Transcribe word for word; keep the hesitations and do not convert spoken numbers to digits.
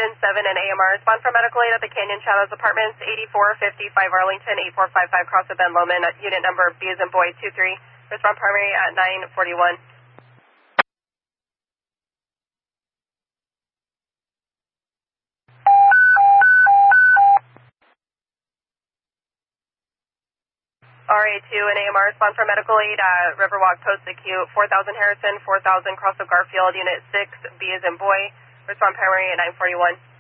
seven seven and A M R. Respond for medical aid at the Canyon Shadows Apartments, eighty-four fifty-five Arlington, eight four five five Cross the Bend Loman, unit number B as in boy two three. Respond primary at nine forty-one. R A two and A M R, respond for medical aid at Riverwalk Post Acute, four thousand Harrison, four thousand Cross of Garfield, unit six, B as in boy. Respond primary at nine forty-one.